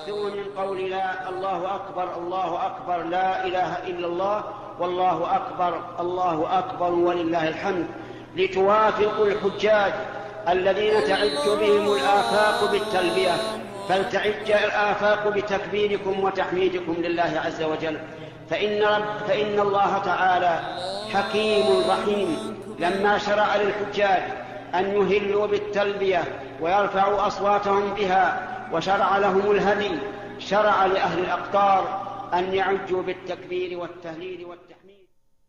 من قول لا الله أكبر الله أكبر لا إله إلا الله والله أكبر الله أكبر ولله الحمد، لتوافقوا الحجاج الذين تعج بهم الآفاق بالتلبية، فلتعج الآفاق بتكبيركم وتحميدكم لله عز وجل. فإن الله تعالى حكيم رحيم لما شرع للحجاج أن يهلوا بالتلبية ويرفعوا أصواتهم بها، وشرع لهم الهدي، شرع لأهل الأقطار أن يعجوا بالتكبير والتهليل والتحميد.